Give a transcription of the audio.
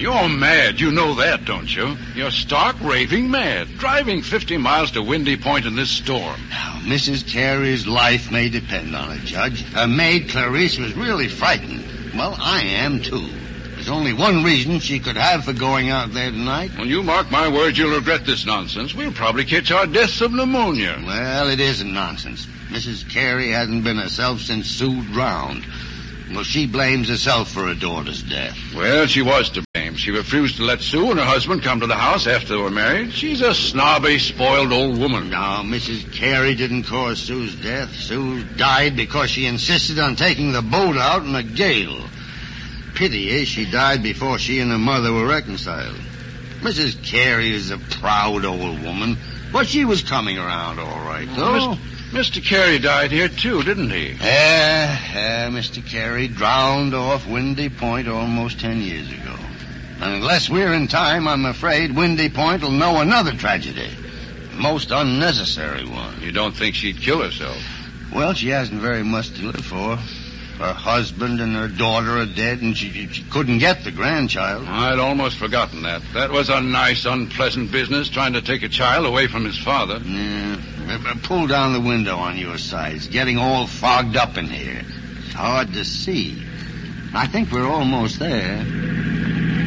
You're mad. You know that, don't you? You're stark raving mad. Driving 50 miles to Windy Point in this storm. Now, Mrs. Carey's life may depend on it, Judge. Her maid, Clarice, was really frightened. Well, I am, too. There's only one reason she could have for going out there tonight. When you mark my words, you'll regret this nonsense. We'll probably catch our deaths of pneumonia. Well, it isn't nonsense. Mrs. Carey hasn't been herself since Sue drowned. Well, she blames herself for her daughter's death. Well, she was to blame. She refused to let Sue and her husband come to the house after they were married. She's a snobby, spoiled old woman. No, Mrs. Carey didn't cause Sue's death. Sue died because she insisted on taking the boat out in a gale. Pity is she died before she and her mother were reconciled. Mrs. Carey is a proud old woman, but she was coming around all right, though. Mr. Carey died here, too, didn't he? Mr. Carey drowned off Windy Point almost 10 years ago. And unless we're in time, I'm afraid Windy Point will know another tragedy. A most unnecessary one. You don't think she'd kill herself? Well, she hasn't very much to live for. Her husband and her daughter are dead, and she couldn't get the grandchild. I'd almost forgotten that. That was a nice, unpleasant business, trying to take a child away from his father. Yeah. Pull down the window on your side. It's getting all fogged up in here. It's hard to see. I think we're almost there.